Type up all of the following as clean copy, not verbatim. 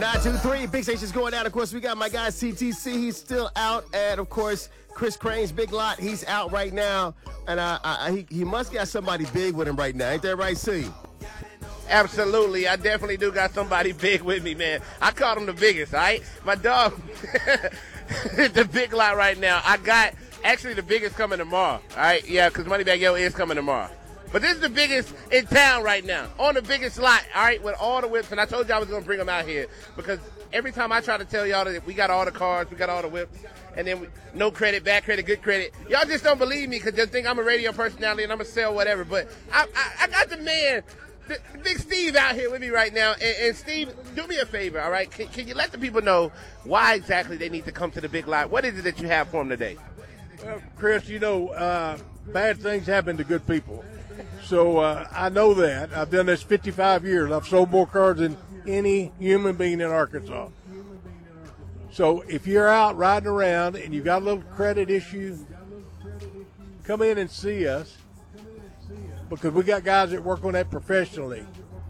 923, Big Station's going out. Of course, we got my guy CTC. He's still out. And, of course, Chris Crane's Big Lot. He's out right now. And he must got somebody big with him right now. Ain't that right, C? Absolutely. I definitely do got somebody big with me, man. I call him the biggest, all right? My dog, the Big Lot right now. I got actually the biggest coming tomorrow, all right? Yeah, because Moneybag Yo is coming tomorrow. But this is the biggest in town right now, on the biggest lot, all right, with all the whips. And I told you I was going to bring them out here because every time I try to tell y'all that we got all the cars, we got all the whips, and then no credit, bad credit, good credit, y'all just don't believe me because you think I'm a radio personality and I'm going to sell whatever. But I got the man, the Big Steve out here with me right now. And Steve, do me a favor, all right? Can you let the people know why exactly they need to come to the Big Lot? What is it that you have for them today? Well, Chris, you know, bad things happen to good people. So I know that. I've done this 55 years. I've sold more cars than any human being in Arkansas. So if you're out riding around and you've got a little credit issue, come in and see us because we got guys that work on that professionally.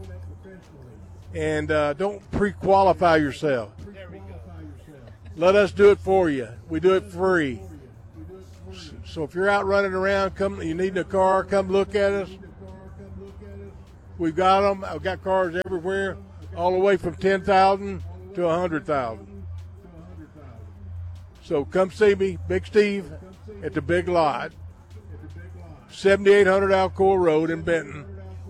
And don't pre-qualify yourself. Let us do it for you. We do it free. So if you're out running around, you need a car, come look at us. We've got them. I've got cars everywhere, all the way from $10,000 to $100,000. So come see me, Big Steve, at the Big Lot, 7800 Alcoa Road in Benton.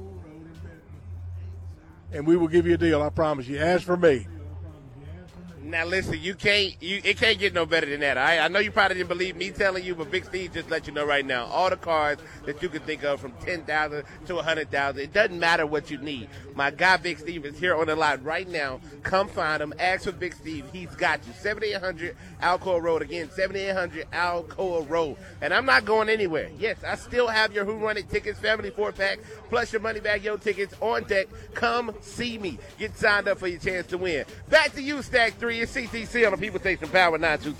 And we will give you a deal, I promise you. Ask for me. Now listen, it can't get no better than that. All right? I know you probably didn't believe me telling you, but Big Steve just let you know right now. All the cars that you can think of, from $10,000 to $100,000. It doesn't matter what you need. My guy Big Steve is here on the lot right now. Come find him. Ask for Big Steve. He's got you. 7800 Alcoa Road. Again, 7800 Alcoa Road. And I'm not going anywhere. Yes, I still have your Who Run It tickets, family 4-pack, plus your Moneybag Yo tickets on deck. Come see me. Get signed up for your chance to win. Back to you, Stack 3. It's CTC on the People Station Power 923.